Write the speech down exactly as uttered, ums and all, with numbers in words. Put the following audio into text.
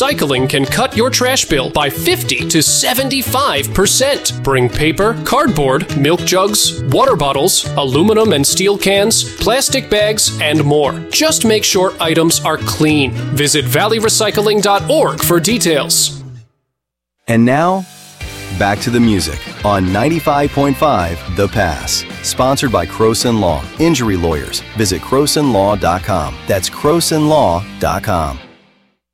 Recycling can cut your trash bill by fifty to seventy-five percent. Bring paper, cardboard, milk jugs, water bottles, aluminum and steel cans, plastic bags, and more. Just make sure items are clean. Visit valley recycling dot org for details. And now, back to the music on ninety-five point five The Pass. Sponsored by Croson Law. Injury lawyers. Visit croson law dot com. That's croson law dot com.